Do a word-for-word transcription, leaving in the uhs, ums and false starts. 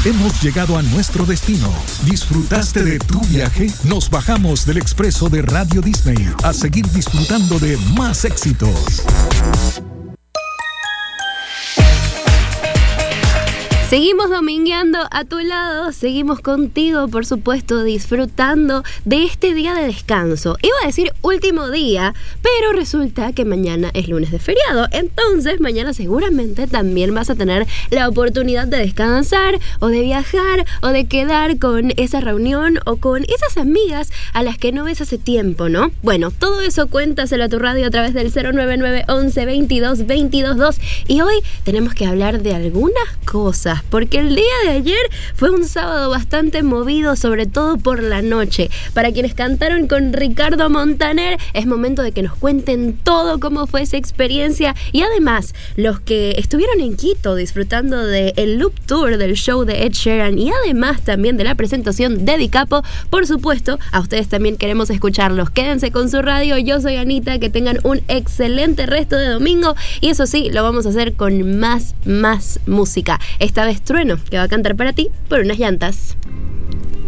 Hemos llegado a nuestro destino. ¿Disfrutaste de tu viaje? Nos bajamos del expreso de Radio Disney a seguir disfrutando de más éxitos. Seguimos domingueando a tu lado, seguimos contigo, por supuesto, disfrutando de este día de descanso. Iba a decir último día, pero resulta que mañana es lunes de feriado, entonces mañana seguramente también vas a tener la oportunidad de descansar o de viajar o de quedar con esa reunión o con esas amigas a las que no ves hace tiempo, ¿no? Bueno, todo eso cuéntaselo a tu radio a través del cero nueve nueve once veintidós veintidós dos y hoy tenemos que hablar de algunas cosas, porque el día de ayer fue un sábado bastante movido, sobre todo por la noche. Para quienes cantaron con Ricardo Montaner, es momento de que nos cuenten todo cómo fue esa experiencia, y además los que estuvieron en Quito disfrutando del Loop Tour del show de Ed Sheeran y además también de la presentación de Dicapo, por supuesto, a ustedes también queremos escucharlos. Quédense con su radio, yo soy Anita, que tengan un excelente resto de domingo, y eso sí, lo vamos a hacer con más, más música. Esta vez Trueno, que va a cantar para ti por unas llantas.